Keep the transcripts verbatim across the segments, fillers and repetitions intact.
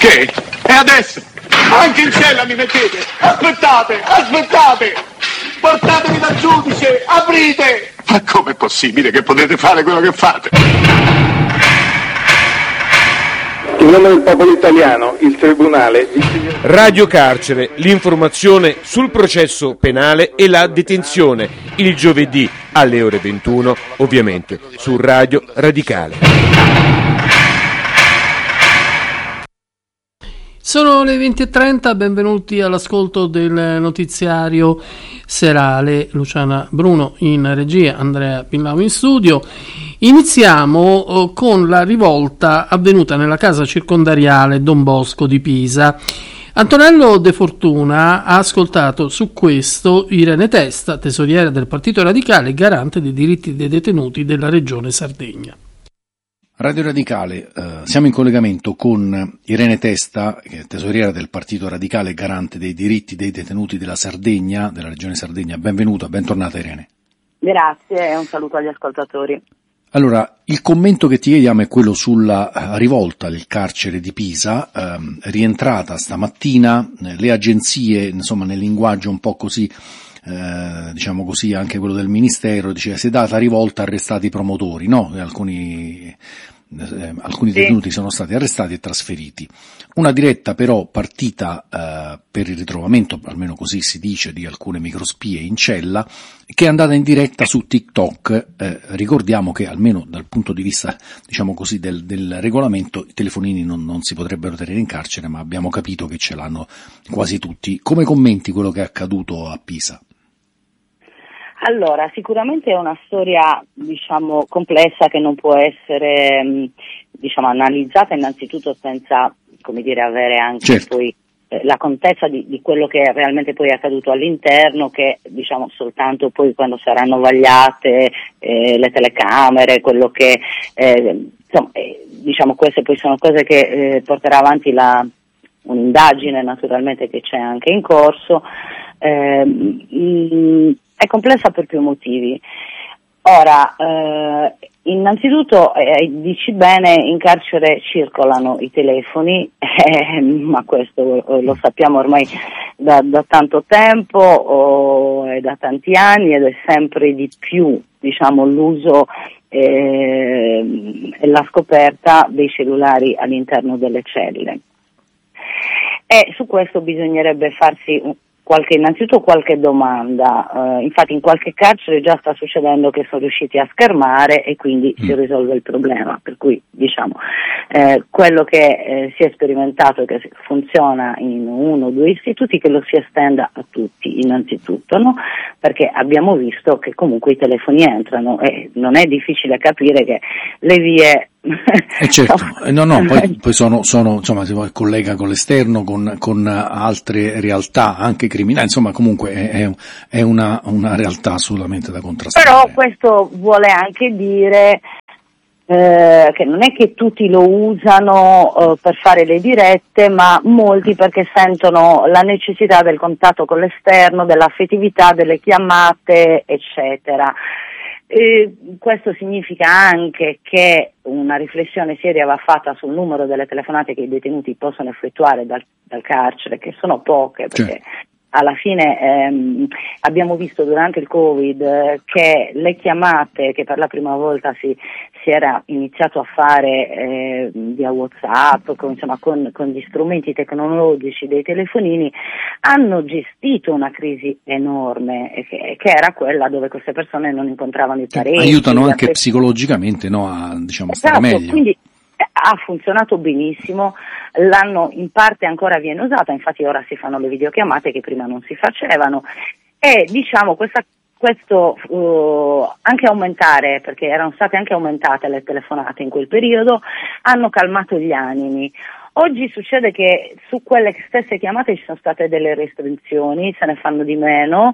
Che? E adesso? Anche in cella mi mettete? Aspettate, aspettate! Portatemi dal giudice, aprite! Ma com'è possibile che potete fare quello che fate? In nome del popolo italiano, il Tribunale... Radio Carcere, l'informazione sul processo penale e la detenzione, il giovedì alle ore ventuno, ovviamente su Radio Radicale. Sono le venti e trenta, benvenuti all'ascolto del notiziario serale. Luciana Bruno in regia, Andrea Pinlau in studio. Iniziamo con la rivolta avvenuta nella casa circondariale Don Bosco di Pisa. Antonello De Fortuna ha ascoltato su questo Irene Testa, tesoriera del Partito Radicale e garante dei diritti dei detenuti della Regione Sardegna. Radio Radicale, eh, siamo in collegamento con Irene Testa, che è tesoriera del Partito Radicale e garante dei diritti dei detenuti della Sardegna, della Regione Sardegna. Benvenuta, bentornata Irene. Grazie e un saluto agli ascoltatori. Allora, il commento che ti chiediamo è quello sulla rivolta del carcere di Pisa, ehm, rientrata stamattina, le agenzie, insomma nel linguaggio un po' così, eh, diciamo così, anche quello del Ministero, diceva si è data rivolta, arrestati i promotori, no? Alcuni, eh, alcuni sì. detenuti sono stati arrestati e trasferiti. Una diretta però partita eh, per il ritrovamento, almeno così si dice, di alcune microspie in cella, che è andata in diretta su TikTok. Eh, ricordiamo che almeno dal punto di vista, diciamo così, del, del regolamento, i telefonini non, non si potrebbero tenere in carcere, ma abbiamo capito che ce l'hanno quasi tutti. Come commenti quello che è accaduto a Pisa? Allora, sicuramente è una storia, diciamo, complessa che non può essere, diciamo, analizzata innanzitutto senza, come dire, avere anche certo. poi eh, la contezza di, di quello che realmente poi è accaduto all'interno, che, diciamo, soltanto poi quando saranno vagliate eh, le telecamere, quello che, eh, insomma, eh, diciamo, queste poi sono cose che eh, porterà avanti la, un'indagine naturalmente che c'è anche in corso. Eh, mh, È complessa per più motivi. Ora, eh, innanzitutto, eh, dici bene, in carcere circolano i telefoni, eh, ma questo eh, lo sappiamo ormai da, da tanto tempo oh, e da tanti anni, ed è sempre di più, diciamo, l'uso eh, e la scoperta dei cellulari all'interno delle celle. E su questo bisognerebbe farsi un Qualche, innanzitutto qualche domanda, uh, infatti in qualche carcere già sta succedendo che sono riusciti a schermare e quindi mm. si risolve il problema, per cui diciamo eh, quello che eh, si è sperimentato e che funziona in uno o due istituti, che lo si estenda a tutti innanzitutto, no? Perché abbiamo visto che comunque i telefoni entrano e non è difficile capire che le vie Eh certo, no, no, poi, poi sono, sono, insomma, si collega con l'esterno, con, con altre realtà, anche criminali, insomma, comunque è, è una, una realtà assolutamente da contrastare. Però questo vuole anche dire eh, che non è che tutti lo usano eh, per fare le dirette, ma molti perché sentono la necessità del contatto con l'esterno, dell'affettività, delle chiamate, eccetera. Eh, questo significa anche che una riflessione seria va fatta sul numero delle telefonate che i detenuti possono effettuare dal, dal carcere, che sono poche, perché certo. alla fine ehm, abbiamo visto durante il Covid eh, che le chiamate che per la prima volta si, si era iniziato a fare eh, via WhatsApp, con, insomma, con, con gli strumenti tecnologici dei telefonini, hanno gestito una crisi enorme, che, che era quella dove queste persone non incontravano i parenti. Aiutano anche pre- psicologicamente, no, a diciamo esatto, stare meglio. Quindi ha funzionato benissimo, l'anno in parte ancora viene usata, infatti ora si fanno le videochiamate che prima non si facevano, e diciamo questa questo uh, anche aumentare, perché erano state anche aumentate le telefonate in quel periodo, hanno calmato gli animi. Oggi succede che su quelle stesse chiamate ci sono state delle restrizioni, se ne fanno di meno,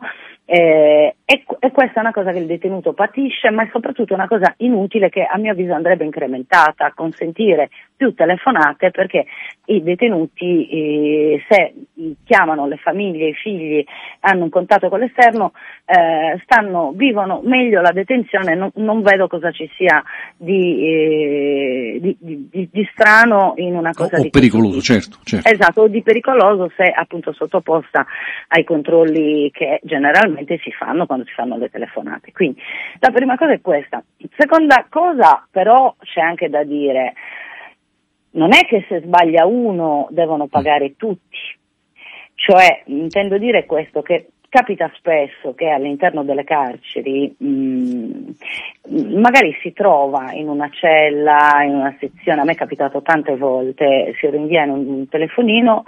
Eh, e, e questa è una cosa che il detenuto patisce, ma è soprattutto una cosa inutile che a mio avviso andrebbe incrementata, consentire più telefonate, perché i detenuti eh, se chiamano le famiglie, i figli, hanno un contatto con l'esterno, eh, stanno, vivono meglio la detenzione. Non, non vedo cosa ci sia di, eh, di, di, di strano in una cosa o, di o pericoloso, certo, certo. Esatto, o di pericoloso se appunto sottoposta ai controlli che generalmente si fanno quando si fanno le telefonate. Quindi la prima cosa è questa. Seconda cosa, però, c'è anche da dire, non è che se sbaglia uno devono pagare tutti, cioè intendo dire questo, che capita spesso che all'interno delle carceri mh, magari si trova in una cella, in una sezione, a me è capitato tante volte, si rinvia in un, un telefonino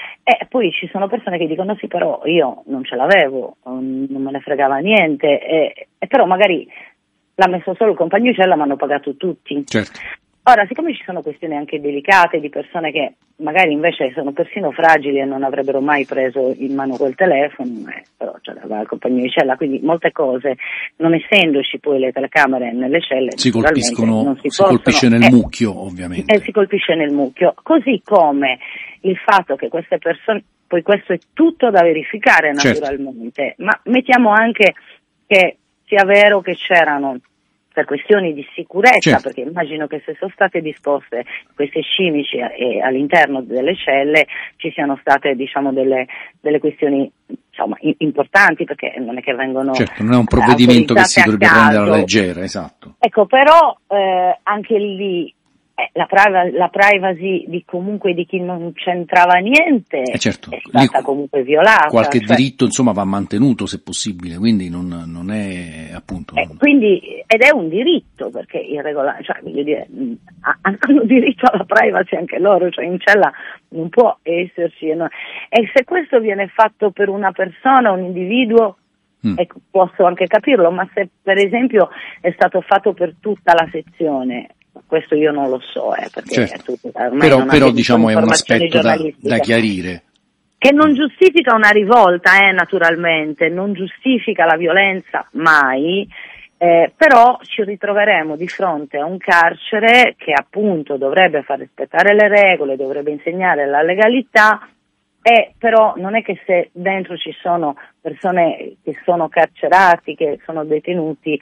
e poi ci sono persone che dicono sì, però io non ce l'avevo, non me ne fregava niente, e, e però magari l'ha messo solo il compagno di cella, ma hanno pagato tutti. Certo. Ora, siccome ci sono questioni anche delicate di persone che magari invece sono persino fragili e non avrebbero mai preso in mano quel telefono, eh, però ce l'aveva il compagno di cella, quindi molte cose, non essendoci poi le telecamere nelle celle, si colpiscono, non si, si possono, colpisce nel eh, mucchio, ovviamente. E si colpisce nel mucchio, così come il fatto che queste persone, poi questo è tutto da verificare naturalmente, certo. Ma mettiamo anche che sia vero che c'erano per questioni di sicurezza, certo. Perché immagino che se sono state disposte queste scimici e all'interno delle celle ci siano state, diciamo, delle, delle questioni, insomma, importanti, perché non è che vengono, certo, non è un provvedimento che si dovrebbe prendere alla leggera, esatto. Ecco, però eh, anche lì eh, la, priva- la privacy di comunque di chi non c'entrava niente eh certo, è stata lì, comunque violata. Qualche cioè, diritto insomma va mantenuto se possibile, quindi non, non è appunto. Eh, quindi, ed è un diritto, perché il regolare, cioè voglio dire, mh, hanno diritto alla privacy anche loro, cioè in cella non può esserci. No? E se questo viene fatto per una persona, un individuo, mm. ecco, posso anche capirlo, ma se per esempio è stato fatto per tutta la sezione, questo io non lo so, eh, perché certo. è tutto, ormai però, non però diciamo è un aspetto da, da chiarire. Che non giustifica una rivolta, eh, naturalmente, non giustifica la violenza mai, eh, però ci ritroveremo di fronte a un carcere che appunto dovrebbe far rispettare le regole, dovrebbe insegnare la legalità, e però non è che se dentro ci sono persone che sono carcerati, che sono detenuti,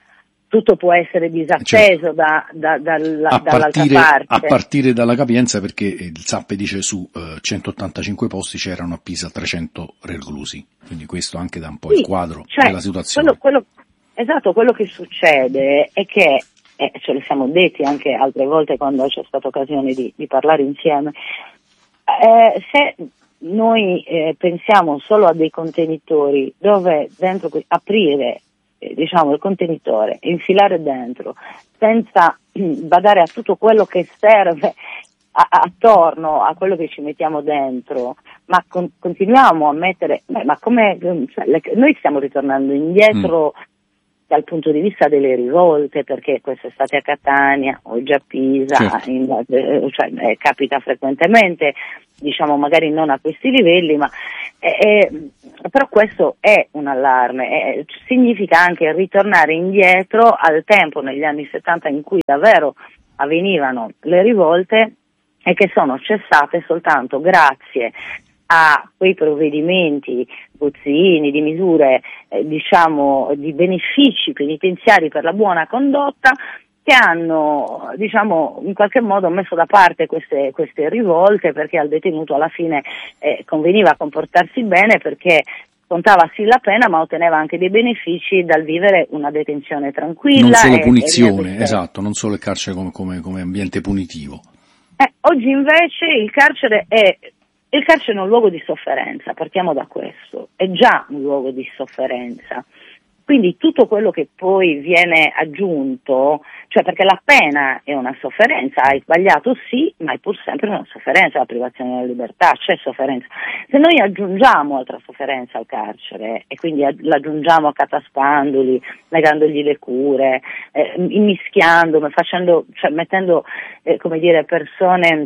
tutto può essere disatteso, certo. da, da, dalla, a dall'altra partire, parte. A partire dalla capienza, perché il S A P dice su eh, centottantacinque posti c'erano a Pisa trecento reclusi, quindi questo anche dà un po' sì, il quadro cioè, della situazione. Quello, quello, esatto, quello che succede è che, eh, ce lo siamo detti anche altre volte quando c'è stata occasione di, di parlare insieme, eh, se noi eh, pensiamo solo a dei contenitori dove dentro aprire diciamo il contenitore, infilare dentro senza badare a tutto quello che serve a, attorno a quello che ci mettiamo dentro, ma con, continuiamo a mettere, beh, ma come cioè, le, noi stiamo ritornando indietro mm. dal punto di vista delle rivolte, perché quest'estate a Catania, oggi a Pisa, certo. in, cioè, eh, capita frequentemente, diciamo magari non a questi livelli, ma eh, eh, però questo è un allarme, eh, significa anche ritornare indietro al tempo negli anni settanta in cui davvero avvenivano le rivolte e che sono cessate soltanto grazie a quei provvedimenti Bozzini, di misure eh, diciamo di benefici penitenziari per la buona condotta, che hanno, diciamo, in qualche modo messo da parte queste, queste rivolte, perché al detenuto alla fine eh, conveniva comportarsi bene, perché contava sì la pena, ma otteneva anche dei benefici dal vivere una detenzione tranquilla. Non solo e, punizione, e esatto, non solo il carcere come, come, come ambiente punitivo. Eh, oggi invece il carcere è il carcere è un luogo di sofferenza, partiamo da questo, è già un luogo di sofferenza. Quindi tutto quello che poi viene aggiunto, cioè perché la pena è una sofferenza, hai sbagliato sì, ma è pur sempre una sofferenza, la privazione della libertà, c'è sofferenza. Se noi aggiungiamo altra sofferenza al carcere e quindi l'aggiungiamo accataspandoli, negandogli le cure, eh, immischiando, facendo, cioè mettendo, eh, come dire, persone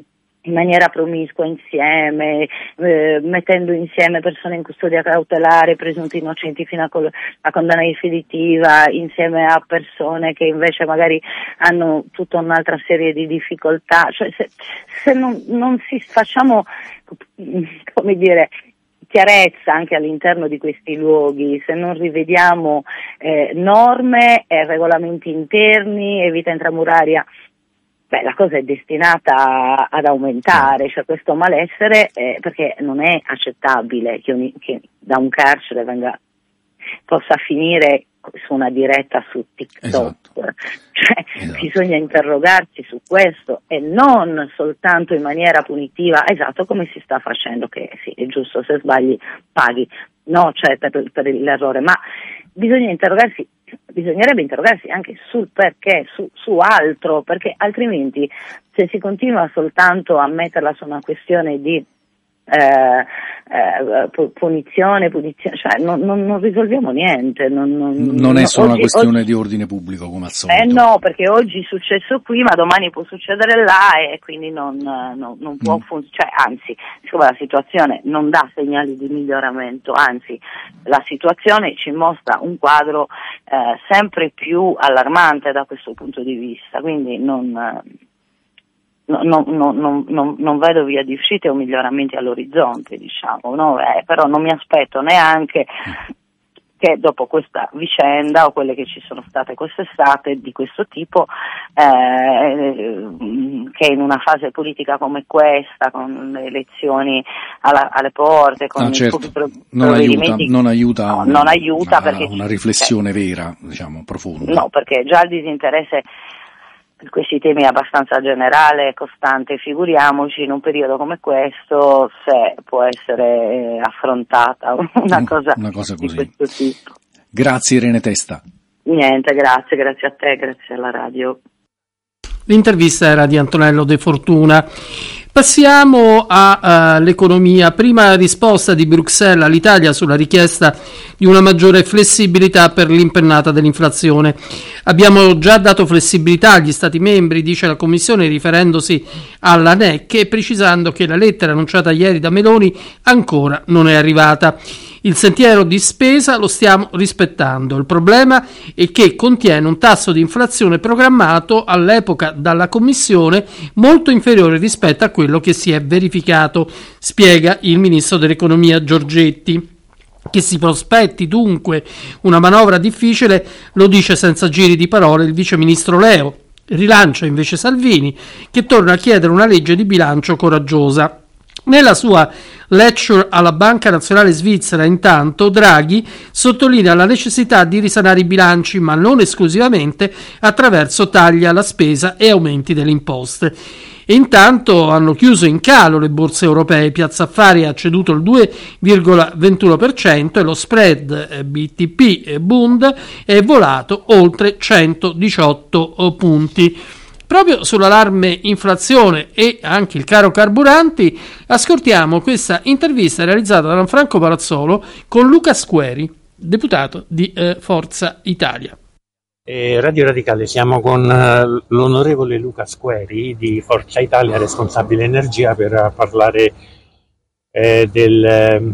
in maniera promiscua insieme, eh, mettendo insieme persone in custodia cautelare, presunti innocenti fino a col- a condanna definitiva, insieme a persone che invece magari hanno tutta un'altra serie di difficoltà. Cioè, se, se non, non si facciamo, come dire, chiarezza anche all'interno di questi luoghi, se non rivediamo eh, norme e regolamenti interni e vita intramuraria, beh, la cosa è destinata ad aumentare, cioè questo malessere, eh, perché non è accettabile che, un, che da un carcere venga, possa finire su una diretta su TikTok. Esatto. Cioè, esatto. Bisogna interrogarsi su questo e non soltanto in maniera punitiva, esatto, come si sta facendo, che sì, è giusto, se sbagli paghi, no, cioè per, per l'errore, ma bisogna interrogarsi, bisognerebbe interrogarsi anche sul perché, su, su altro, perché altrimenti se si continua soltanto a metterla su una questione di eh, eh, punizione, punizione, cioè non, non, non risolviamo niente. Non, non, non è solo oggi, una questione oggi, di ordine pubblico come al solito. Eh no, perché oggi è successo qui, ma domani può succedere là e quindi non, non, non può mm. funzionare, cioè, anzi, siccome la situazione non dà segnali di miglioramento, anzi la situazione ci mostra un quadro eh, sempre più allarmante da questo punto di vista, quindi non... No, no, no, no, no, non vedo via di uscita o miglioramenti all'orizzonte, diciamo, no? Eh, però non mi aspetto neanche che dopo questa vicenda o quelle che ci sono state quest'estate di questo tipo, eh, che in una fase politica come questa, con le elezioni alla, alle porte, con no, certo. i pro- non aiuta, non aiuta, no, una, non aiuta una, perché una riflessione cioè, vera, diciamo, profonda. No, perché già il disinteresse per questi temi è abbastanza generale e costante, figuriamoci in un periodo come questo se può essere affrontata una cosa, una cosa così. Di questo tipo. Grazie Irene Testa. Niente, grazie, grazie a te, grazie alla radio. L'intervista era di Antonello De Fortuna. Passiamo all'economia. Prima risposta di Bruxelles all'Italia sulla richiesta di una maggiore flessibilità per l'impennata dell'inflazione. Abbiamo già dato flessibilità agli Stati membri, dice la Commissione, riferendosi alla N E C e precisando che la lettera annunciata ieri da Meloni ancora non è arrivata. Il sentiero di spesa lo stiamo rispettando. Il problema è che contiene un tasso di inflazione programmato all'epoca dalla Commissione molto inferiore rispetto a quello che si è verificato, spiega il ministro dell'Economia Giorgetti. Che si prospetti dunque una manovra difficile lo dice senza giri di parole il vice ministro Leo. Rilancia invece Salvini, che torna a chiedere una legge di bilancio coraggiosa. Nella sua lecture alla Banca Nazionale Svizzera, intanto, Draghi sottolinea la necessità di risanare i bilanci, ma non esclusivamente attraverso tagli alla spesa e aumenti delle imposte. E intanto hanno chiuso in calo le borse europee. Piazza Affari ha ceduto il due virgola ventuno per cento e lo spread B T P Bund è volato oltre centodiciotto punti. Proprio sull'allarme inflazione e anche il caro carburanti, ascoltiamo questa intervista realizzata da Gianfranco Palazzolo con Luca Squeri, deputato di eh, Forza Italia. Eh, Radio Radicale, siamo con eh, l'onorevole Luca Squeri di Forza Italia, responsabile energia, per parlare eh, del,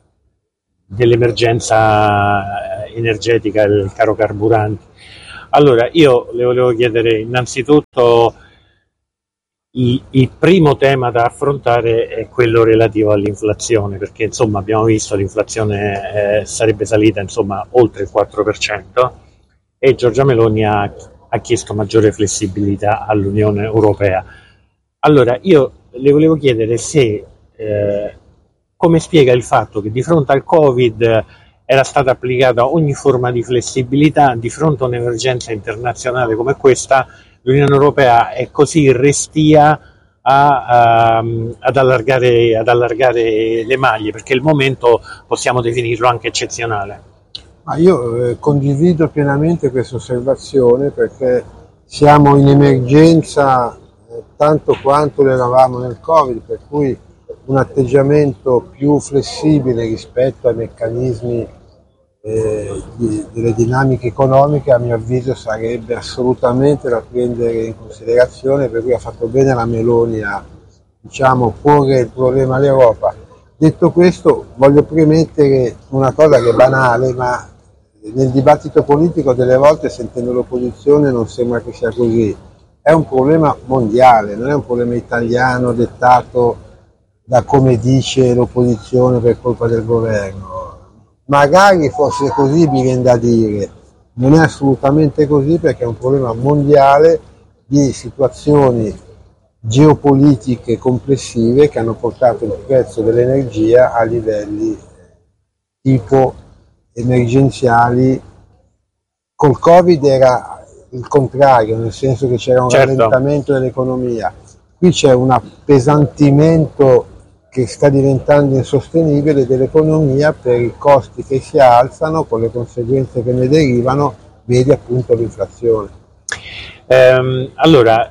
dell'emergenza energetica, il caro carburanti. Allora, io le volevo chiedere innanzitutto il, il primo tema da affrontare è quello relativo all'inflazione, perché insomma abbiamo visto l'inflazione eh, sarebbe salita insomma oltre il quattro per cento e Giorgia Meloni ha, ha chiesto maggiore flessibilità all'Unione Europea. Allora, io le volevo chiedere se eh, come spiega il fatto che di fronte al Covid era stata applicata ogni forma di flessibilità, di fronte a un'emergenza internazionale come questa, l'Unione Europea è così restia a, a, ad, allargare, ad allargare le maglie, perché il momento possiamo definirlo anche eccezionale. Ma io eh, condivido pienamente questa osservazione, perché siamo in emergenza eh, tanto quanto lo eravamo nel Covid, per cui un atteggiamento più flessibile rispetto ai meccanismi eh, di, delle dinamiche economiche, a mio avviso, sarebbe assolutamente da prendere in considerazione, per cui ha fatto bene la Meloni a diciamo, porre il problema all'Europa. Detto questo, voglio premettere una cosa che è banale, ma nel dibattito politico delle volte, sentendo l'opposizione, non sembra che sia così. È un problema mondiale, non è un problema italiano dettato da come dice l'opposizione per colpa del governo. Magari fosse così, mi viene da dire, non è assolutamente così, perché è un problema mondiale di situazioni geopolitiche complessive che hanno portato il prezzo dell'energia a livelli tipo emergenziali. Col Covid era il contrario, nel senso che c'era un certo. rallentamento dell'economia. Qui c'è un appesantimento che sta diventando insostenibile dell'economia per i costi che si alzano, con le conseguenze che ne derivano, vedi appunto l'inflazione. Ehm, allora,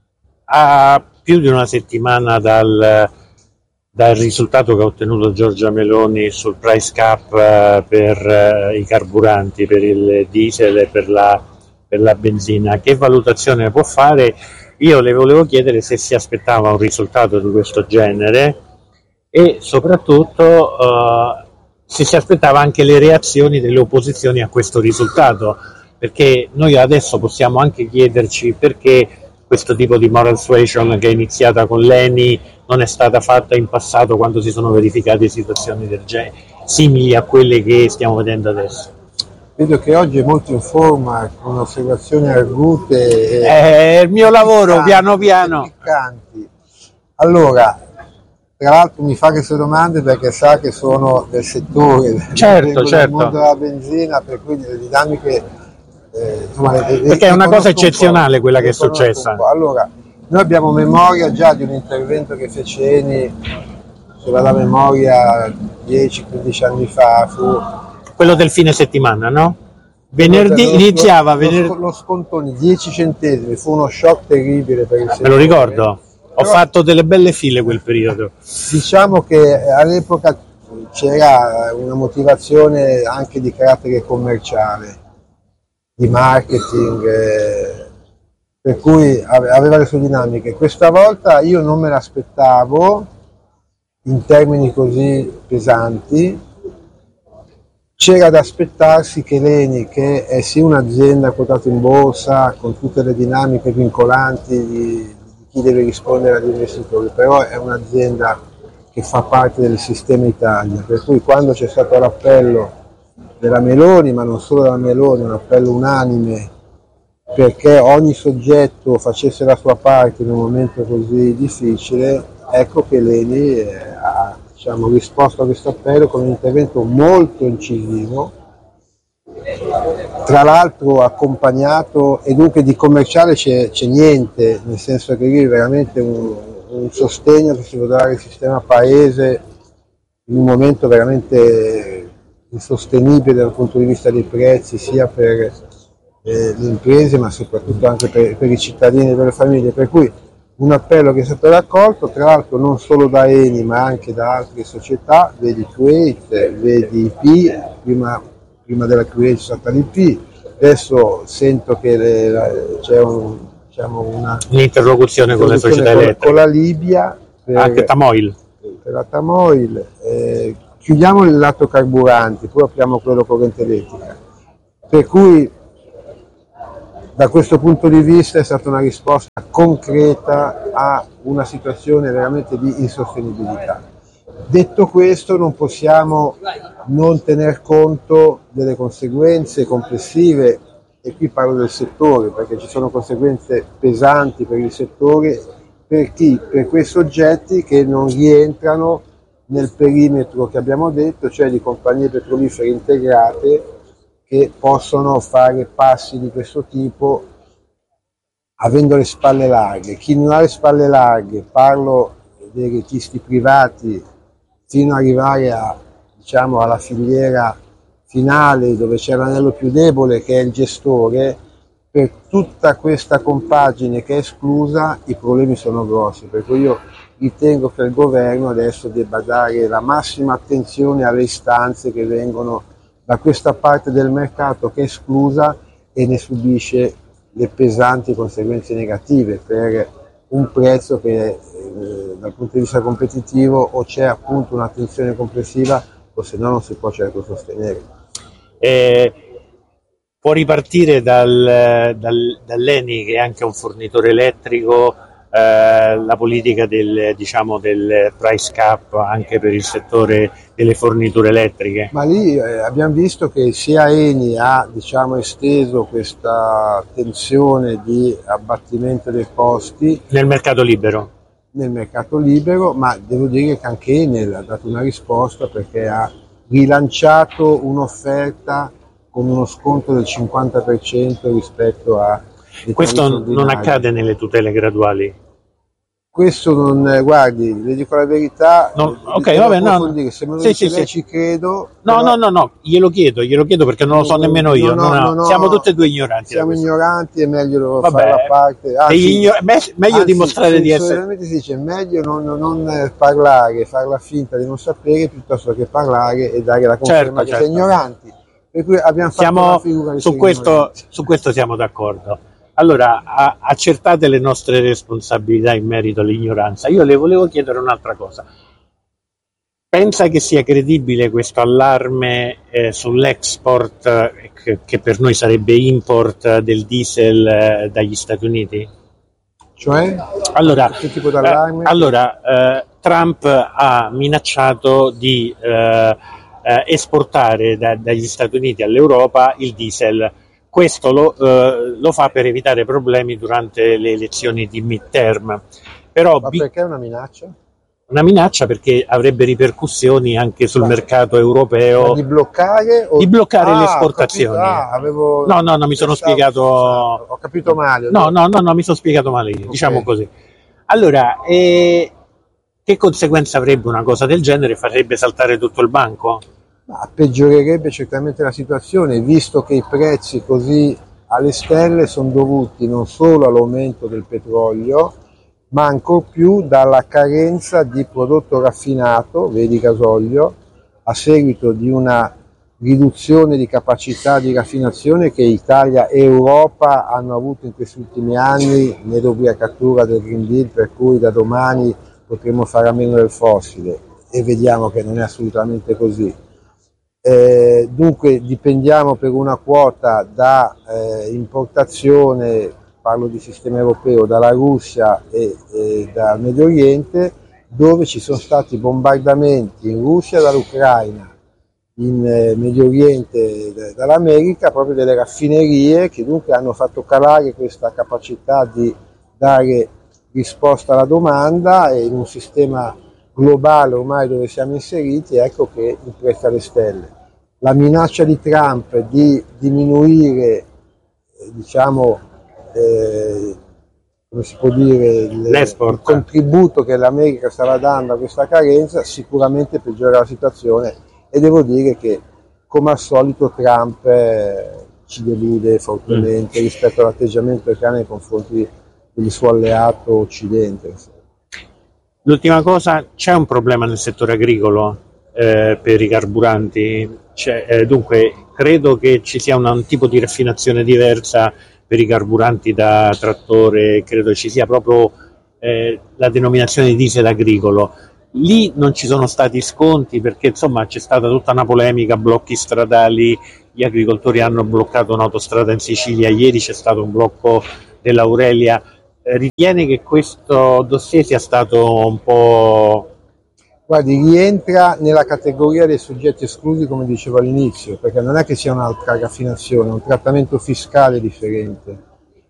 a più di una settimana dal, dal risultato che ha ottenuto Giorgia Meloni sul price cap eh, per eh, i carburanti, per il diesel e per la, per la benzina, che valutazione può fare? Io le volevo chiedere se si aspettava un risultato di questo genere e soprattutto uh, se si aspettava anche le reazioni delle opposizioni a questo risultato, perché noi adesso possiamo anche chiederci perché questo tipo di moral suasion che è iniziata con l'Eni non è stata fatta in passato, quando si sono verificate situazioni del genere, simili a quelle che stiamo vedendo adesso. Vedo che oggi è molto in forma, con osservazioni argute. È il mio lavoro, piccanti, piano piano. Piccanti. Allora, tra l'altro mi fa queste domande perché sa che sono del settore, certo, certo. del mondo della benzina, per cui le dinamiche, eh, insomma, le, perché è una cosa eccezionale quella che è successa. Allora, noi abbiamo memoria già di un intervento che fece Eni, se va la memoria, dieci quindici anni fa, fu quello del fine settimana, no? Venerdì lo, iniziava lo, venerdì. Lo scontoni, dieci centesimi, fu uno shock terribile per il settore. Me lo ricordo. Ho Però, fatto delle belle file quel periodo. Diciamo che all'epoca c'era una motivazione anche di carattere commerciale, di marketing, eh, per cui aveva le sue dinamiche. Questa volta io non me l'aspettavo in termini così pesanti. C'era da aspettarsi che l'Eni, che è sì un'azienda quotata in borsa, con tutte le dinamiche vincolanti di chi deve rispondere agli investitori, però è un'azienda che fa parte del sistema Italia, per cui quando c'è stato l'appello della Meloni, ma non solo della Meloni, un appello unanime perché ogni soggetto facesse la sua parte in un momento così difficile, ecco che l'Eni ha, diciamo, risposto a questo appello con un intervento molto incisivo, tra l'altro accompagnato, e dunque di commerciale c'è, c'è niente, nel senso che lì è veramente un, un sostegno che si può dare al sistema paese in un momento veramente insostenibile dal punto di vista dei prezzi, sia per eh, le imprese ma soprattutto anche per, per i cittadini e per le famiglie, per cui un appello che è stato raccolto, tra l'altro non solo da Eni ma anche da altre società, vedi Kuwait, vedi I P, prima prima della Kuwait c'è stata l'I P, adesso sento che le, la, c'è un, diciamo una, un'interlocuzione con le società elettriche. Con la Libia. Per, anche Tamoil. Per la Tamoil. Eh, chiudiamo il lato carburanti, poi apriamo quello corrente elettrica. Per cui da questo punto di vista è stata una risposta concreta a una situazione veramente di insostenibilità. Detto questo, non possiamo non tener conto delle conseguenze complessive, e qui parlo del settore, perché ci sono conseguenze pesanti per il settore, per chi? Per quei soggetti che non rientrano nel perimetro che abbiamo detto, cioè di compagnie petrolifere integrate che possono fare passi di questo tipo avendo le spalle larghe. Chi non ha le spalle larghe, parlo dei retisti privati, fino ad arrivare a, diciamo, alla filiera finale dove c'è l'anello più debole che è il gestore, per tutta questa compagine che è esclusa i problemi sono grossi, per cui io ritengo che il governo adesso debba dare la massima attenzione alle istanze che vengono da questa parte del mercato che è esclusa e ne subisce le pesanti conseguenze negative per un prezzo che eh, dal punto di vista competitivo o c'è appunto una tensione complessiva o se no non si può certo sostenere. Eh, può ripartire dal, dal, dall'Eni, che è anche un fornitore elettrico, eh, la politica del, diciamo, del price cap anche per il settore delle forniture elettriche? Ma lì eh, abbiamo visto che sia Eni ha diciamo, esteso questa tensione di abbattimento dei costi nel mercato libero. nel mercato libero, ma devo dire che anche Enel ha dato una risposta perché ha rilanciato un'offerta con uno sconto del cinquanta per cento rispetto a... Questo non accade nelle tutele graduali? Questo non, guardi, le dico la verità, no, ok, vabbè, no, no. Se me lo sì, dice sì, lei sì. ci credo. No, però... no, no, no, glielo chiedo, glielo chiedo perché non lo so nemmeno io, no, no, no, no. No, siamo tutti e due ignoranti. Siamo ignoranti, è meglio vabbè, fare la parte. Anzi, ignor- me- meglio anzi, dimostrare di essere... Solitamente si dice meglio non, non parlare, fare la finta di non sapere piuttosto che parlare e dare la conferma certo, che certo. sei ignoranti. Per cui abbiamo fatto siamo, una figura di su questo, su questo siamo d'accordo. Allora, a, accertate le nostre responsabilità in merito all'ignoranza. Io le volevo chiedere un'altra cosa. Pensa che sia credibile questo allarme eh, sull'export, eh, che, che per noi sarebbe import del diesel eh, dagli Stati Uniti? Cioè? Allora, che tipo d'allarme? Eh, allora eh, Trump ha minacciato di eh, eh, esportare da, dagli Stati Uniti all'Europa il diesel. Questo lo, eh, lo fa per evitare problemi durante le elezioni di midterm. Però Ma bi- perché è una minaccia? Una minaccia perché avrebbe ripercussioni anche sul Ma mercato europeo. Ma di bloccare? O... Di bloccare ah, le esportazioni. Ah, avevo... No, no, no, mi sono Pensavo, spiegato. Ho capito male. No, no, no, no, mi sono spiegato male io, okay. Diciamo così. Allora, eh, che conseguenza avrebbe una cosa del genere? Farebbe saltare tutto il banco? Ma peggiorerebbe certamente la situazione, visto che i prezzi così alle stelle sono dovuti non solo all'aumento del petrolio, ma ancor più dalla carenza di prodotto raffinato, vedi gasolio, a seguito di una riduzione di capacità di raffinazione che Italia e Europa hanno avuto in questi ultimi anni nell'ubriacatura del Green Deal, per cui da domani potremo fare a meno del fossile, e vediamo che non è assolutamente così. Eh, dunque dipendiamo per una quota da eh, importazione, parlo di sistema europeo, dalla Russia e, e dal Medio Oriente, dove ci sono stati bombardamenti in Russia dall'Ucraina, in eh, Medio Oriente d- dall'America, proprio delle raffinerie che dunque hanno fatto calare questa capacità di dare risposta alla domanda, e in un sistema globale ormai dove siamo inseriti, ecco che il prezzo alle stelle. La minaccia di Trump di diminuire eh, diciamo eh, come si può dire il, il contributo che l'America stava dando a questa carenza sicuramente peggiora la situazione, e devo dire che come al solito Trump eh, ci delude fortemente mm. rispetto all'atteggiamento che ha nei confronti del suo alleato Occidente. L'ultima cosa, c'è un problema nel settore agricolo eh, per i carburanti? C'è, eh, dunque, credo che ci sia una, un tipo di raffinazione diversa per i carburanti da trattore, credo ci sia proprio eh, la denominazione di diesel agricolo. Lì non ci sono stati sconti perché insomma c'è stata tutta una polemica, blocchi stradali, gli agricoltori hanno bloccato un'autostrada in Sicilia, ieri c'è stato un blocco dell'Aurelia. Ritiene che questo dossier sia stato un po'... Guardi, rientra nella categoria dei soggetti esclusi, come dicevo all'inizio, perché non è che sia un'altra raffinazione, è un trattamento fiscale differente.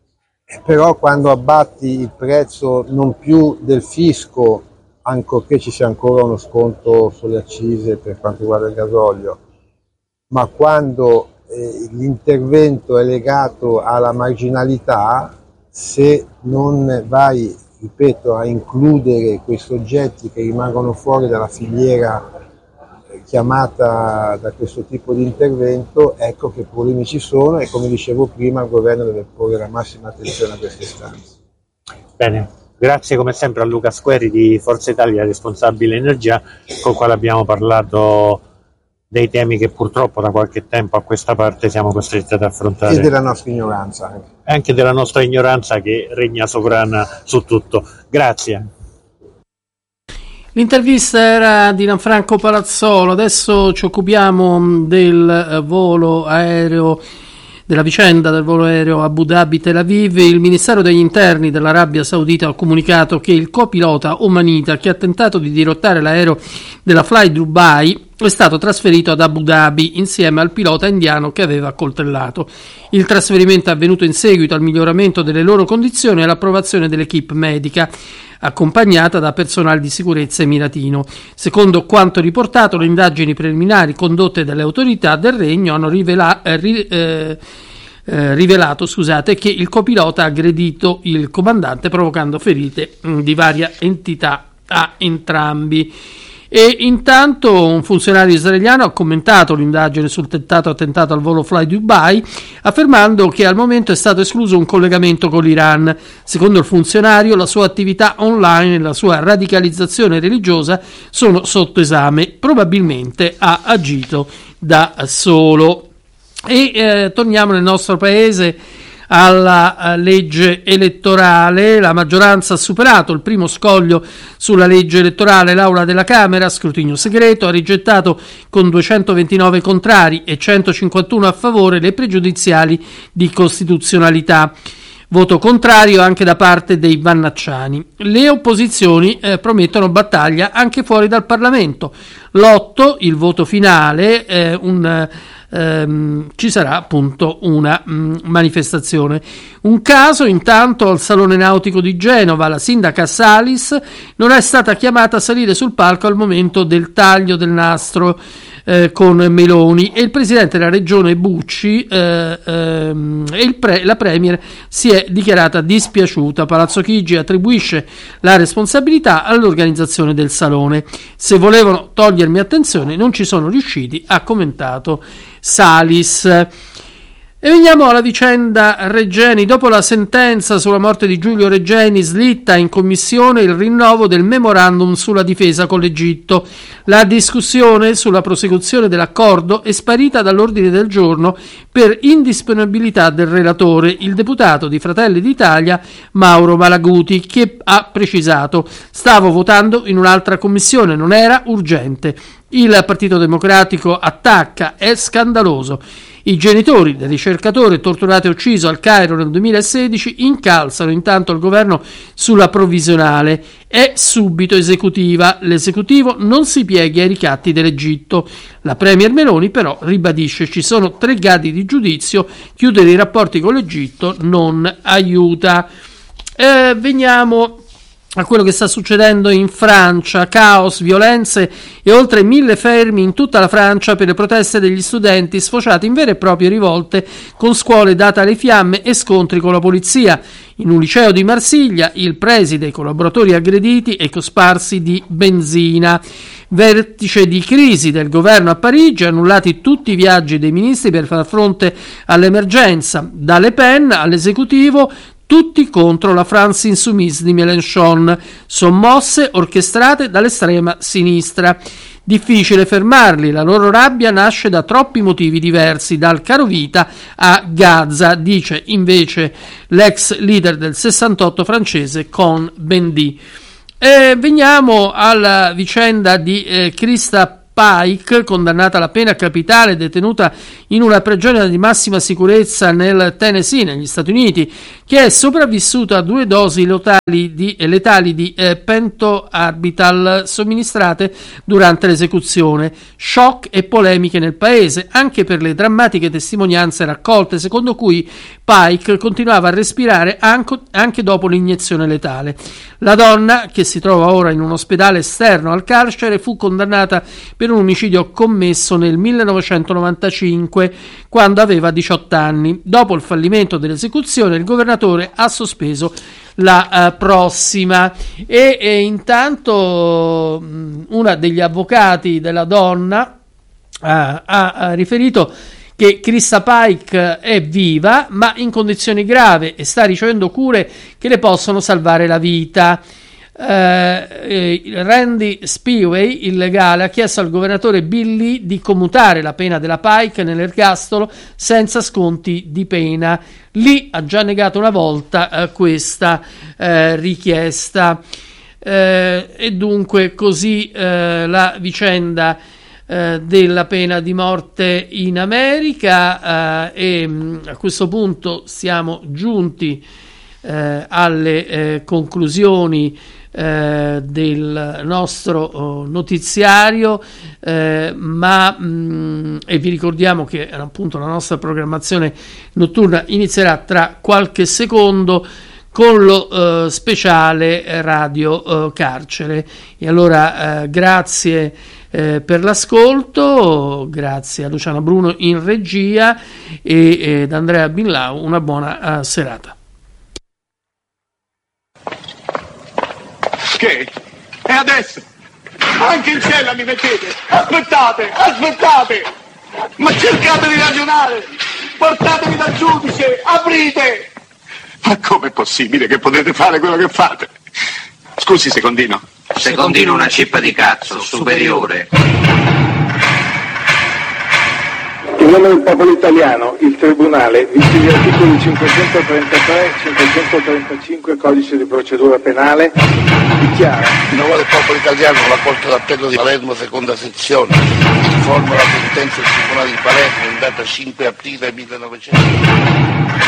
Però quando abbatti il prezzo non più del fisco, ancorché ci sia ancora uno sconto sulle accise per quanto riguarda il gasolio, ma quando eh, l'intervento è legato alla marginalità, se non vai, ripeto, a includere quei soggetti che rimangono fuori dalla filiera chiamata da questo tipo di intervento, ecco che problemi ci sono, e come dicevo prima il governo deve porre la massima attenzione a queste istanze. Bene, grazie come sempre a Luca Squeri di Forza Italia, responsabile energia, con il quale abbiamo parlato dei temi che purtroppo da qualche tempo a questa parte siamo costretti ad affrontare. E della nostra ignoranza. Anche. Anche della nostra ignoranza che regna sovrana su tutto. Grazie. L'intervista era di Gianfranco Palazzolo. Adesso ci occupiamo del volo aereo, della vicenda del volo aereo Abu Dhabi-Tel Aviv. Il Ministero degli Interni dell'Arabia Saudita ha comunicato che il copilota omanita che ha tentato di dirottare l'aereo della Fly Dubai è stato trasferito ad Abu Dhabi insieme al pilota indiano che aveva accoltellato. Il trasferimento è avvenuto in seguito al miglioramento delle loro condizioni e all'approvazione dell'equipe medica, accompagnata da personale di sicurezza emiratino. Secondo quanto riportato, le indagini preliminari condotte dalle autorità del regno hanno rivela- eh, ri- eh, eh, rivelato scusate, che il copilota ha aggredito il comandante provocando ferite mh, di varia entità a entrambi. E intanto un funzionario israeliano ha commentato l'indagine sul tentato attentato al volo Fly Dubai, affermando che al momento è stato escluso un collegamento con l'Iran. Secondo il funzionario, la sua attività online e la sua radicalizzazione religiosa sono sotto esame. Probabilmente ha agito da solo. E eh, torniamo nel nostro paese alla legge elettorale. La maggioranza ha superato il primo scoglio sulla legge elettorale. L'Aula della Camera, a scrutinio segreto, ha rigettato con duecentoventinove contrari e centocinquantuno a favore le pregiudiziali di costituzionalità. Voto contrario anche da parte dei vannacciani. Le opposizioni eh, promettono battaglia anche fuori dal Parlamento. L'otto, il voto finale, eh, un ehm, ci sarà appunto una mh, manifestazione. Un caso intanto al Salone Nautico di Genova: la sindaca Salis non è stata chiamata a salire sul palco al momento del taglio del nastro eh, con Meloni, e il presidente della regione Bucci eh, ehm, e il pre- la premier si è dichiarata dispiaciuta. Palazzo Chigi attribuisce la responsabilità all'organizzazione del salone. Se volevano togliermi attenzione non ci sono riusciti, ha commentato Salis. E veniamo alla vicenda Regeni. Dopo la sentenza sulla morte di Giulio Regeni, slitta in commissione il rinnovo del memorandum sulla difesa con l'Egitto. La discussione sulla prosecuzione dell'accordo è sparita dall'ordine del giorno per indisponibilità del relatore, il deputato di Fratelli d'Italia Mauro Malaguti, che ha precisato: stavo votando in un'altra commissione, non era urgente. Il Partito Democratico attacca: è scandaloso. I genitori del ricercatore torturato e ucciso al Cairo nel duemilasedici incalzano intanto il governo sulla provvisionale. È subito esecutiva. L'esecutivo non si pieghi ai ricatti dell'Egitto. La premier Meloni però ribadisce: ci sono tre gradi di giudizio, chiudere i rapporti con l'Egitto non aiuta. Eh, veniamo a quello che sta succedendo in Francia: caos, violenze e oltre mille fermi in tutta la Francia per le proteste degli studenti, sfociate in vere e proprie rivolte, con scuole date alle fiamme e scontri con la polizia. In un liceo di Marsiglia il preside e i collaboratori aggrediti e cosparsi di benzina. Vertice di crisi del governo a Parigi, annullati tutti i viaggi dei ministri per far fronte all'emergenza. Da Le Pen all'esecutivo, tutti contro la France Insoumise di Mélenchon, sommosse orchestrate dall'estrema sinistra. Difficile fermarli, la loro rabbia nasce da troppi motivi diversi, dal carovita a Gaza, dice invece l'ex leader del sessantotto francese Cohn-Bendit. E veniamo alla vicenda di eh, Krista Pike, condannata alla pena capitale, detenuta in una prigione di massima sicurezza nel Tennessee, negli Stati Uniti, che è sopravvissuta a due dosi letali di, letali di eh, pentobarbital somministrate durante l'esecuzione. Shock e polemiche nel paese, anche per le drammatiche testimonianze raccolte, secondo cui Pike continuava a respirare anche, anche dopo l'iniezione letale. La donna, che si trova ora in un ospedale esterno al carcere, fu condannata per un omicidio commesso nel millenovecentonovantacinque, quando aveva diciotto anni. Dopo il fallimento dell'esecuzione, il governatore ha sospeso la uh, prossima. E, e intanto mh, una degli avvocati della donna uh, ha, ha riferito che Krista Pike è viva ma in condizioni gravi e sta ricevendo cure che le possono salvare la vita. Eh, Randy Spivey, il legale, ha chiesto al governatore Bill Lee di commutare la pena della Pike nell'ergastolo senza sconti di pena. Lee ha già negato una volta eh, questa eh, richiesta eh, e dunque così eh, la vicenda eh, della pena di morte in America eh, e mh, a questo punto siamo giunti eh, alle eh, conclusioni Eh, del nostro oh, notiziario eh, ma mh, e vi ricordiamo che appunto la nostra programmazione notturna inizierà tra qualche secondo con lo eh, speciale Radio eh, Carcere. E allora eh, grazie eh, per l'ascolto, grazie a Luciana Bruno in regia e eh, ad Andrea Binlau, una buona eh, serata. Che? E adesso? Anche in cella mi mettete? Aspettate, aspettate! Ma cercate di ragionare! Portatevi dal giudice, aprite! Ma com'è possibile che potete fare quello che fate? Scusi, Secondino. Secondino una cippa di cazzo, superiore. In nome del popolo italiano, il Tribunale, visti gli articoli cinquecentotrentatré e cinquecentotrentacinque Codice di procedura penale, dichiara: in nome del popolo italiano, la Corte d'Appello di Palermo, seconda sezione, informa la sentenza del Tribunale di Palermo in data cinque aprile millenovecento.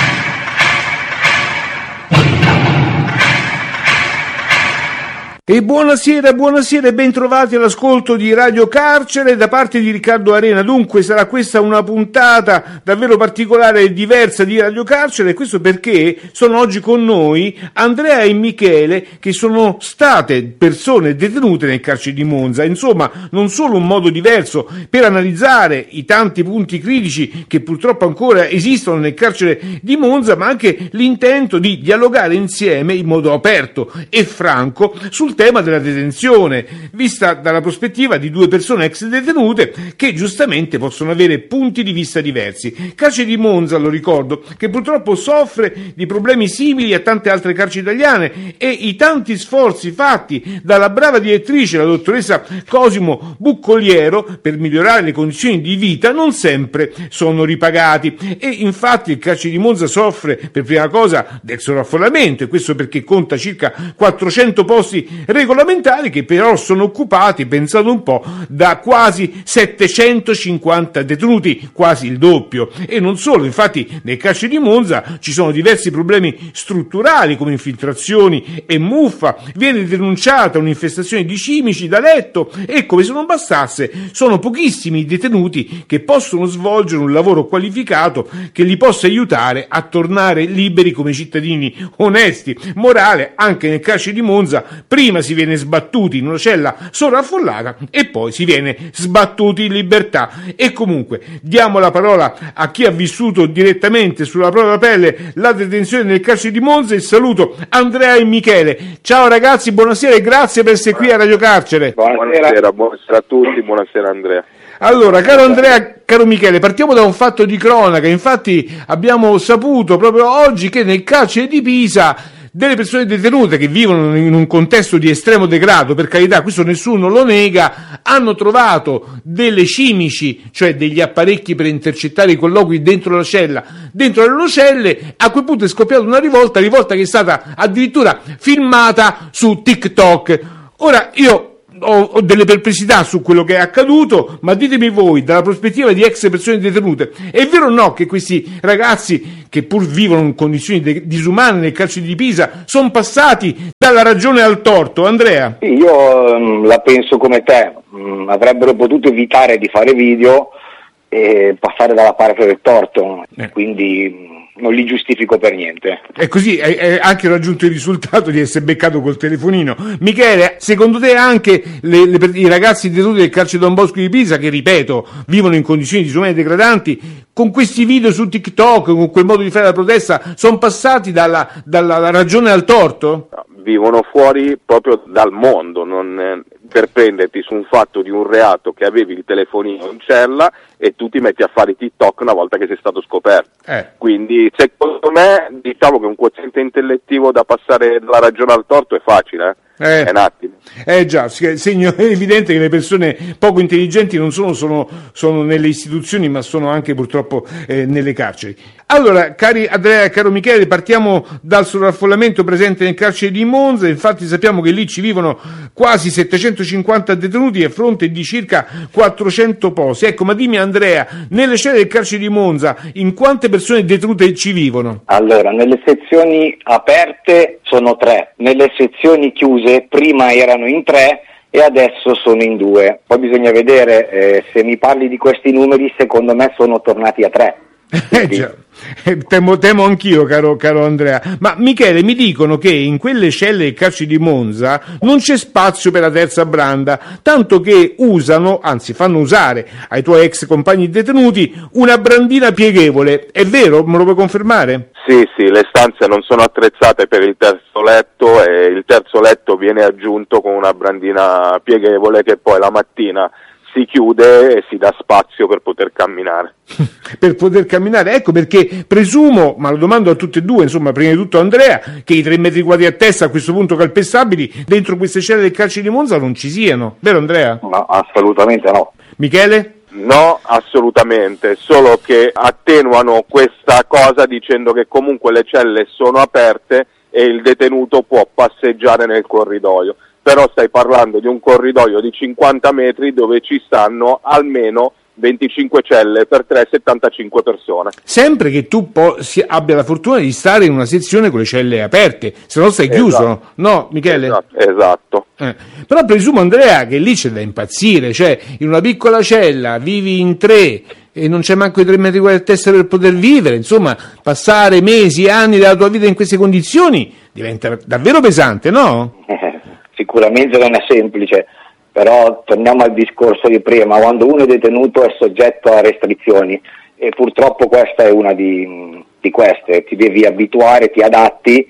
E buonasera, buonasera e ben trovati all'ascolto di Radio Carcere da parte di Riccardo Arena. Dunque sarà questa una puntata davvero particolare e diversa di Radio Carcere, e questo perché sono oggi con noi Andrea e Michele, che sono state persone detenute nel carcere di Monza. Insomma, non solo un modo diverso per analizzare i tanti punti critici che purtroppo ancora esistono nel carcere di Monza, ma anche l'intento di dialogare insieme in modo aperto e franco sul tema della detenzione, vista dalla prospettiva di due persone ex detenute che giustamente possono avere punti di vista diversi. Carcere di Monza, lo ricordo, che purtroppo soffre di problemi simili a tante altre carceri italiane, e i tanti sforzi fatti dalla brava direttrice, la dottoressa Cosimo Buccoliero, per migliorare le condizioni di vita non sempre sono ripagati. E infatti il carcere di Monza soffre per prima cosa del sovraffollamento, e questo perché conta circa quattrocento posti regolamentari che però sono occupati, pensate un po', da quasi settecentocinquanta detenuti, quasi il doppio. E non solo, infatti nel carcere di Monza ci sono diversi problemi strutturali come infiltrazioni e muffa, viene denunciata un'infestazione di cimici da letto, e come se non bastasse sono pochissimi i detenuti che possono svolgere un lavoro qualificato che li possa aiutare a tornare liberi come cittadini onesti. Morale, anche nel carcere di Monza prima si viene sbattuti in una cella sovraffollata e poi si viene sbattuti in libertà. E comunque diamo la parola a chi ha vissuto direttamente sulla propria pelle la detenzione nel carcere di Monza, e saluto Andrea e Michele. Ciao ragazzi, buonasera e grazie per essere qui a Radio Carcere. Buonasera, buonasera a tutti, buonasera Andrea. Allora, caro Andrea, caro Michele, partiamo da un fatto di cronaca. Infatti abbiamo saputo proprio oggi che nel carcere di Pisa delle persone detenute che vivono in un contesto di estremo degrado, per carità, questo nessuno lo nega, hanno trovato delle cimici, cioè degli apparecchi per intercettare i colloqui dentro la cella, dentro le loro celle. A quel punto è scoppiata una rivolta, rivolta che è stata addirittura filmata su TikTok. Ora, io ho, ho delle perplessità su quello che è accaduto, ma ditemi voi, dalla prospettiva di ex persone detenute, è vero o no che questi ragazzi, che pur vivono in condizioni de- disumane nel carcere di Pisa, sono passati dalla ragione al torto? Andrea? Io um, la penso come te, um, avrebbero potuto evitare di fare video e passare dalla parte del torto, eh. quindi non li giustifico per niente. E così hai anche raggiunto il risultato di essere beccato col telefonino. Michele, secondo te anche le, le, i ragazzi detenuti del carcere Don Bosco di Pisa, che ripeto vivono in condizioni disumane e degradanti, con questi video su TikTok, con quel modo di fare la protesta, sono passati dalla, dalla ragione al torto? No, vivono fuori proprio dal mondo, non, eh, per prenderti su un fatto di un reato che avevi il telefonino in cella e tu ti metti a fare TikTok una volta che sei stato scoperto. Eh. Quindi secondo me diciamo che un quoziente intellettivo da passare dalla ragione al torto è facile, eh? Eh, è un attimo. Eh già, segno è evidente che le persone poco intelligenti non solo sono, sono nelle istituzioni, ma sono anche purtroppo eh, nelle carceri. Allora, cari Andrea e caro Michele, partiamo dal sovraffollamento presente nel carcere di Monza. Infatti sappiamo che lì ci vivono quasi settecentocinquanta detenuti a fronte di circa quattrocento posti. Ecco, ma dimmi Andrea, nelle celle del carcere di Monza in quante persone detenute ci vivono? Allora, nelle sezioni aperte sono tre, nelle sezioni chiuse prima erano in tre e adesso sono in due. Poi bisogna vedere, eh, se mi parli di questi numeri, secondo me sono tornati a tre. Eh già, temo, temo anch'io, caro, caro Andrea. Ma Michele, mi dicono che in quelle celle del carcere di Monza non c'è spazio per la terza branda, tanto che usano, anzi fanno usare ai tuoi ex compagni detenuti una brandina pieghevole. È vero? Me lo puoi confermare? Sì, sì, le stanze non sono attrezzate per il terzo letto e il terzo letto viene aggiunto con una brandina pieghevole che poi la mattina si chiude e si dà spazio per poter camminare. Per poter camminare, ecco perché presumo, ma lo domando a tutte e due, insomma, prima di tutto Andrea, che i tre metri quadri a testa a questo punto calpestabili dentro queste celle del carcere di Monza non ci siano, vero Andrea? No, assolutamente no. Michele? No, assolutamente, solo che attenuano questa cosa dicendo che comunque le celle sono aperte e il detenuto può passeggiare nel corridoio. Però stai parlando di un corridoio di cinquanta metri dove ci stanno almeno venticinque celle per tre, settantacinque persone. Sempre che tu po- si abbia la fortuna di stare in una sezione con le celle aperte, se no stai chiuso, esatto. No Michele? Esatto. esatto. Eh. Però presumo Andrea che lì c'è da impazzire, cioè in una piccola cella vivi in tre e non c'è manco i tre metri quadri a testa per poter vivere, insomma passare mesi, anni della tua vita in queste condizioni diventa davvero pesante, no? Sicuramente non è semplice, però torniamo al discorso di prima, quando uno è detenuto è soggetto a restrizioni e purtroppo questa è una di, di queste, ti devi abituare, ti adatti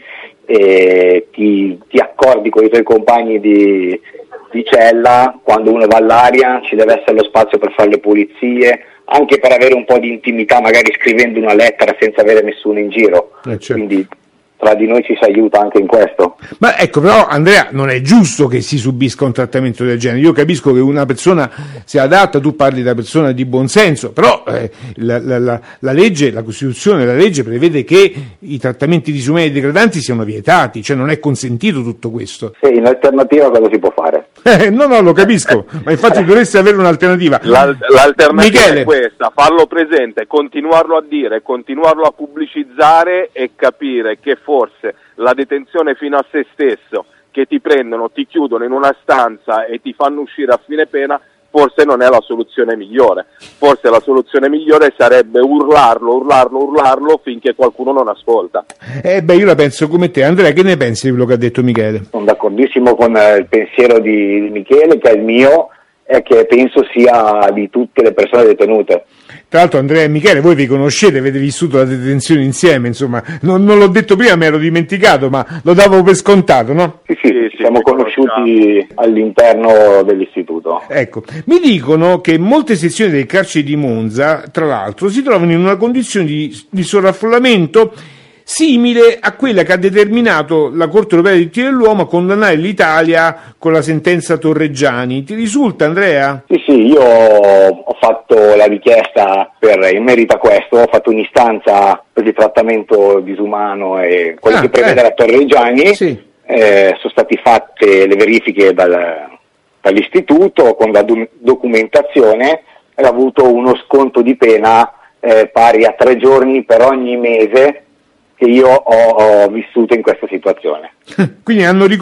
e ti, ti accordi con i tuoi compagni di, di cella, quando uno va all'aria ci deve essere lo spazio per fare le pulizie, anche per avere un po' di intimità, magari scrivendo una lettera senza avere nessuno in giro, eh, certo. Quindi tra di noi ci si aiuta anche in questo. Ma ecco, però Andrea, non è giusto che si subisca un trattamento del genere. Io capisco che una persona sia adatta, tu parli da persona di buon senso, però eh, la, la, la, la legge, la Costituzione, la legge prevede che i trattamenti disumani e degradanti siano vietati, cioè non è consentito tutto questo. Sì, in alternativa cosa si può fare? Eh, no, no, lo capisco, ma infatti dovresti avere un'alternativa. L'al- l'alternativa Michele. È questa, farlo presente, continuarlo a dire, continuarlo a pubblicizzare e capire che forse la detenzione fino a se stesso, che ti prendono, ti chiudono in una stanza e ti fanno uscire a fine pena, forse non è la soluzione migliore. Forse la soluzione migliore sarebbe urlarlo, urlarlo, urlarlo finché qualcuno non ascolta. Eh beh, io la penso come te. Andrea, che ne pensi di quello che ha detto Michele? Sono d'accordissimo con il pensiero di Michele, che è il mio e che penso sia di tutte le persone detenute. Tra l'altro Andrea e Michele, voi vi conoscete, avete vissuto la detenzione insieme, insomma, non, non l'ho detto prima, mi ero dimenticato, ma lo davo per scontato, no? Sì, sì, sì, ci siamo conosciuti all'interno dell'istituto. Ecco, mi dicono che molte sezioni del carcere di Monza, tra l'altro, si trovano in una condizione di, di sovraffollamento simile a quella che ha determinato la Corte Europea dei diritti dell'uomo a condannare l'Italia con la sentenza Torreggiani. Ti risulta, Andrea? Sì, sì, io ho fatto la richiesta per, in merito a questo, ho fatto un'istanza per il trattamento disumano e quello ah, che prevede eh. la Torreggiani, sì. eh, sono state fatte le verifiche dal, dall'istituto con la do- documentazione e ho avuto uno sconto di pena eh, pari a tre giorni per ogni mese che io ho, ho vissuto in questa situazione. Quindi hanno riconosciuto